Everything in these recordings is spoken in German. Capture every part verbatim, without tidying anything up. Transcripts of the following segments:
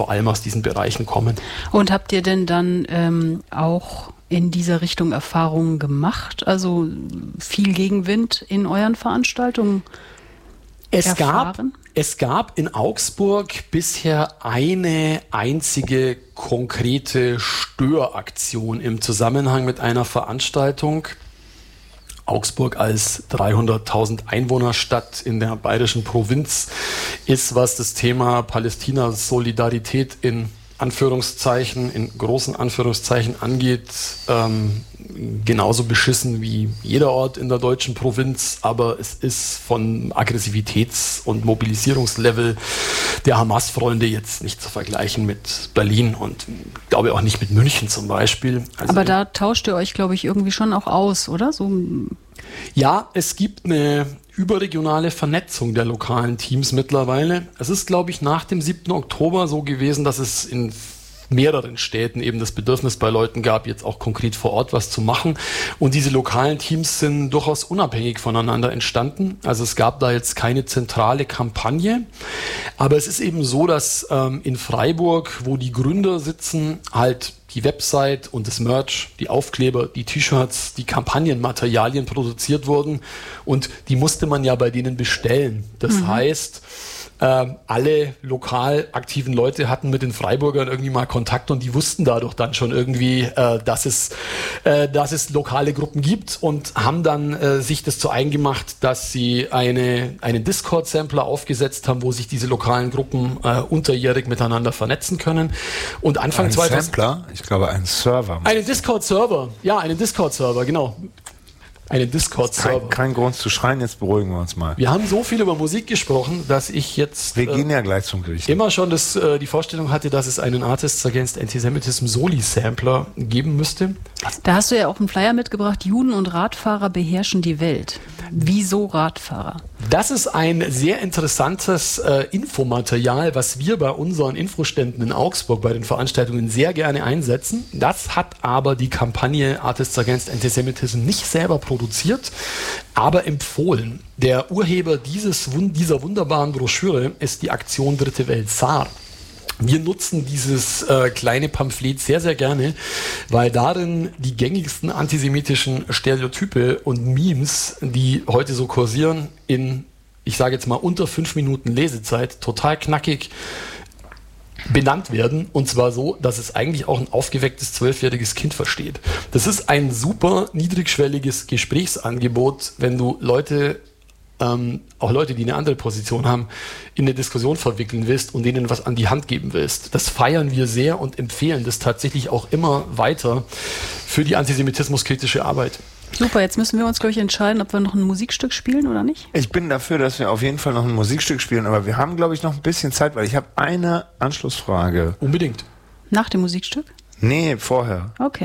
vor allem aus diesen Bereichen kommen. Und habt ihr denn dann ähm, auch in dieser Richtung Erfahrungen gemacht? Also viel Gegenwind in euren Veranstaltungen Es erfahren? gab, es gab in Augsburg bisher eine einzige konkrete Störaktion im Zusammenhang mit einer Veranstaltung. Augsburg als dreihunderttausend Einwohnerstadt in der bayerischen Provinz ist, was das Thema Palästina-Solidarität in Anführungszeichen, in großen Anführungszeichen angeht, ähm, genauso beschissen wie jeder Ort in der deutschen Provinz, aber es ist von Aggressivitäts- und Mobilisierungslevel der Hamas-Freunde jetzt nicht zu vergleichen mit Berlin und glaube auch nicht mit München zum Beispiel. Also aber da tauscht ihr euch, glaube ich, irgendwie schon auch aus, oder? So. Ja, es gibt eine überregionale Vernetzung der lokalen Teams mittlerweile. Es ist, glaube ich, nach dem siebten Oktober so gewesen, dass es in mehreren Städten eben das Bedürfnis bei Leuten gab, jetzt auch konkret vor Ort was zu machen. Und diese lokalen Teams sind durchaus unabhängig voneinander entstanden. Also es gab da jetzt keine zentrale Kampagne. Aber es ist eben so, dass ähm, in Freiburg, wo die Gründer sitzen, halt die Website und das Merch, die Aufkleber, die T-Shirts, die Kampagnenmaterialien produziert wurden. Und die musste man ja bei denen bestellen. Das mhm. heißt, Ähm, alle lokal aktiven Leute hatten mit den Freiburgern irgendwie mal Kontakt und die wussten dadurch dann schon irgendwie, äh, dass es, äh, dass es lokale Gruppen gibt und haben dann äh, sich das zu eigen gemacht, dass sie eine, einen Discord-Sampler aufgesetzt haben, wo sich diese lokalen Gruppen äh, unterjährig miteinander vernetzen können. Und Anfang ein zweitausend Sampler? Ich glaube, ein Server. Einen Discord-Server, ja, einen Discord-Server, genau. Einen Discord-Server. Kein, kein Grund zu schreien, jetzt beruhigen wir uns mal. Wir haben so viel über Musik gesprochen, dass ich jetzt Wir gehen äh, ja gleich zum Gericht. immer schon das, äh, die Vorstellung hatte, dass es einen Artists Against Antisemitism Soli-Sampler geben müsste. Da hast du ja auch einen Flyer mitgebracht, Juden und Radfahrer beherrschen die Welt. Wieso Radfahrer? Das ist ein sehr interessantes äh, Infomaterial, was wir bei unseren Infoständen in Augsburg bei den Veranstaltungen sehr gerne einsetzen. Das hat aber die Kampagne Artists Against Antisemitism nicht selber produziert, aber empfohlen. Der Urheber dieses, dieser wunderbaren Broschüre ist die Aktion Dritte Welt Saar. Wir nutzen dieses äh, kleine Pamphlet sehr, sehr gerne, weil darin die gängigsten antisemitischen Stereotype und Memes, die heute so kursieren, in, ich sage jetzt mal, unter fünf Minuten Lesezeit total knackig benannt werden. Und zwar so, dass es eigentlich auch ein aufgewecktes zwölfjähriges Kind versteht. Das ist ein super niedrigschwelliges Gesprächsangebot, wenn du Leute Ähm, auch Leute, die eine andere Position haben, in eine Diskussion verwickeln willst und denen was an die Hand geben willst. Das feiern wir sehr und empfehlen das tatsächlich auch immer weiter für die antisemitismuskritische Arbeit. Super, jetzt müssen wir uns, glaube ich, entscheiden, ob wir noch ein Musikstück spielen oder nicht. Ich bin dafür, dass wir auf jeden Fall noch ein Musikstück spielen, aber wir haben, glaube ich, noch ein bisschen Zeit, weil ich habe eine Anschlussfrage. Unbedingt. Nach dem Musikstück? Nee, vorher. Okay.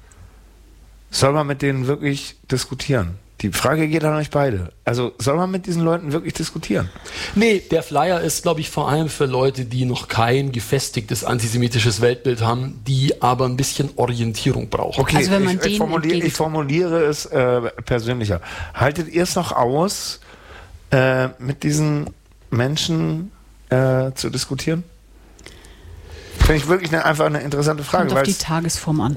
Soll man mit denen wirklich diskutieren? Die Frage geht an euch beide. Also soll man mit diesen Leuten wirklich diskutieren? Nee, der Flyer ist, glaube ich, vor allem für Leute, die noch kein gefestigtes antisemitisches Weltbild haben, die aber ein bisschen Orientierung brauchen. Okay, also wenn man ich, ich, formuliere, ich formuliere es äh, persönlicher. Haltet ihr es noch aus, äh, mit diesen Menschen äh, zu diskutieren? Finde ich wirklich eine, einfach eine interessante Frage. Kommt auf die Tagesform an.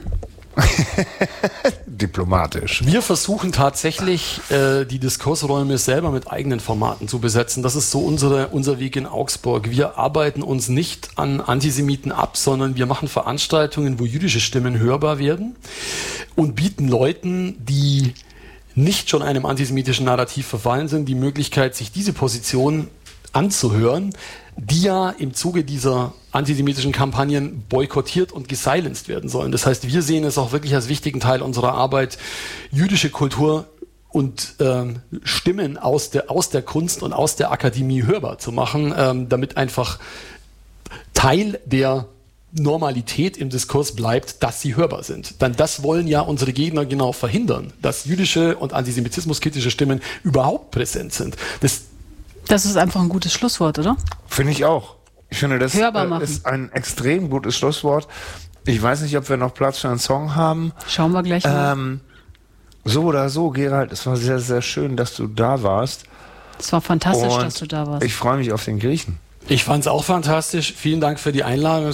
Diplomatisch. Wir versuchen tatsächlich, äh, die Diskursräume selber mit eigenen Formaten zu besetzen. Das ist so unsere, unser Weg in Augsburg. Wir arbeiten uns nicht an Antisemiten ab, sondern wir machen Veranstaltungen, wo jüdische Stimmen hörbar werden und bieten Leuten, die nicht schon einem antisemitischen Narrativ verfallen sind, die Möglichkeit, sich diese Position anzuhören, die ja im Zuge dieser antisemitischen Kampagnen boykottiert und gesilenced werden sollen. Das heißt, wir sehen es auch wirklich als wichtigen Teil unserer Arbeit, jüdische Kultur und ähm, Stimmen aus der, aus der Kunst und aus der Akademie hörbar zu machen, ähm, damit einfach Teil der Normalität im Diskurs bleibt, dass sie hörbar sind. Denn das wollen ja unsere Gegner genau verhindern, dass jüdische und antisemitismuskritische Stimmen überhaupt präsent sind. Das Das ist einfach ein gutes Schlusswort, oder? Finde ich auch. Ich finde, das äh, ist ein extrem gutes Schlusswort. Ich weiß nicht, ob wir noch Platz für einen Song haben. Schauen wir gleich mal. Ähm, so oder so, Gerald, es war sehr, sehr schön, dass du da warst. Es war fantastisch, Und dass du da warst. Ich freue mich auf den Griechen. Ich fand es auch fantastisch. Vielen Dank für die Einladung.